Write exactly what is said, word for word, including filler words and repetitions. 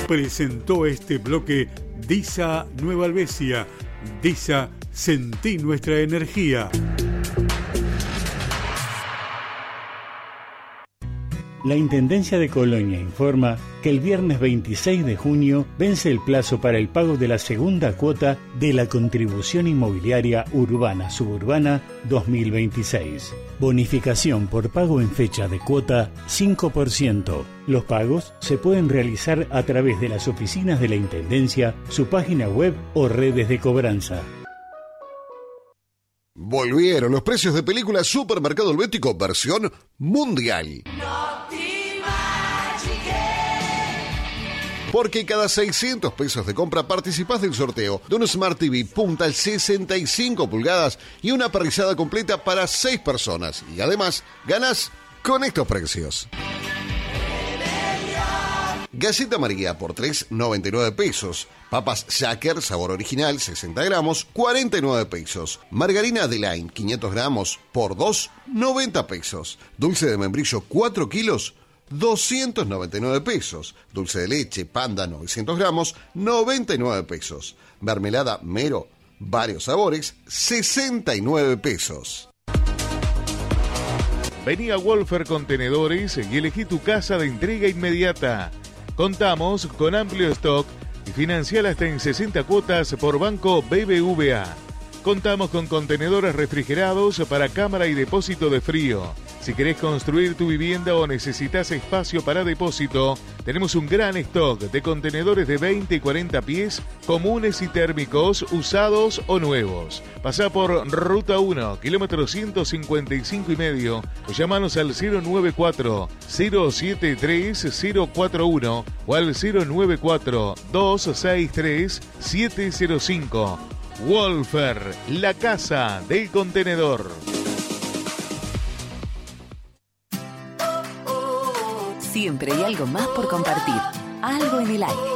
Presentó este bloque DISA Nueva Albesia. DISA, sentí nuestra energía. La Intendencia de Colonia informa que el viernes veintiséis de junio vence el plazo para el pago de la segunda cuota de la Contribución Inmobiliaria Urbana Suburbana dos mil veintiséis. Bonificación por pago en fecha de cuota cinco por ciento. Los pagos se pueden realizar a través de las oficinas de la Intendencia, su página web o redes de cobranza. Volvieron los precios de películas Supermercado Helvético versión mundial. Porque cada seiscientos pesos de compra participás del sorteo de un Smart T V punta sesenta y cinco pulgadas y una parrillada completa para seis personas. Y además, ganás con estos precios. Galleta María por tres noventa y nueve pesos. Papas Shaker sabor original sesenta gramos, cuarenta y nueve pesos. Margarina Adeline quinientos gramos por dos noventa pesos. Dulce de membrillo cuatro kilos, doscientos noventa y nueve pesos. Dulce de leche Panda novecientos gramos, noventa y nueve pesos. Mermelada Mero, varios sabores, sesenta y nueve pesos. Vení a Wolfer Contenedores y elegí tu casa de entrega inmediata. Contamos con amplio stock y financiar hasta en sesenta cuotas por Banco B B V A. Contamos con contenedores refrigerados para cámara y depósito de frío. Si querés construir tu vivienda o necesitas espacio para depósito, tenemos un gran stock de contenedores de veinte y cuarenta pies, comunes y térmicos, usados o nuevos. Pasá por Ruta uno, kilómetro ciento cincuenta y cinco y medio, o llamanos al cero nueve cuatro, cero siete tres, cero cuatro uno o al cero nueve cuatro, dos seis tres, siete cero cinco. Wolfer, la casa del contenedor. Siempre hay algo más por compartir. Algo en el aire.